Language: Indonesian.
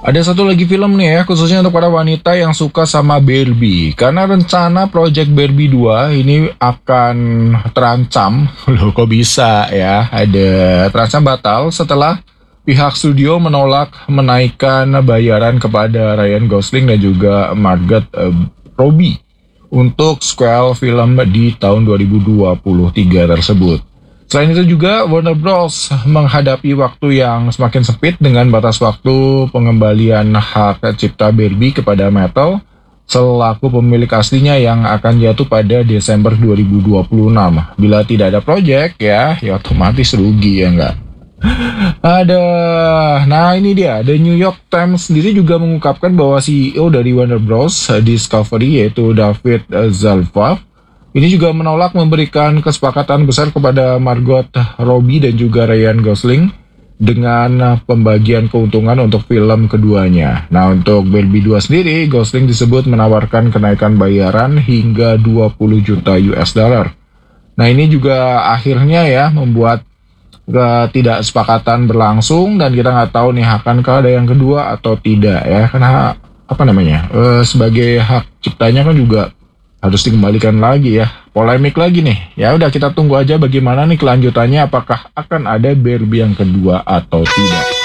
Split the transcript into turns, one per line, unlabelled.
Ada satu lagi film nih ya, khususnya untuk para wanita yang suka sama Barbie. Karena rencana Project Barbie 2 ini akan terancam. Loh kok bisa ya? Ada terancam batal setelah pihak studio menolak menaikkan bayaran kepada Ryan Gosling dan juga Margot Robbie untuk sequel film di tahun 2023 tersebut. Selain itu juga Warner Bros. Menghadapi waktu yang semakin sempit dengan batas waktu pengembalian hak cipta Barbie kepada Mattel selaku pemilik aslinya yang akan jatuh pada Desember 2026. Bila tidak ada proyek ya otomatis rugi ya enggak? Ada, nah ini dia, The New York Times sendiri juga mengungkapkan bahwa CEO dari Warner Bros. Discovery yaitu David Zaslav ini juga menolak memberikan kesepakatan besar kepada Margot Robbie dan juga Ryan Gosling dengan pembagian keuntungan untuk film keduanya. Nah, untuk Barbie 2 sendiri, Gosling disebut menawarkan kenaikan bayaran hingga 20 juta US dollar. Nah, ini juga akhirnya ya membuat ketidaksepakatan berlangsung dan kita nggak tahu nih akankah ada yang kedua atau tidak ya, karena apa namanya sebagai hak ciptanya kan juga harus dikembalikan lagi ya, polemik lagi nih. Ya udah kita tunggu aja bagaimana nih kelanjutannya, apakah akan ada Barbie yang kedua atau tidak.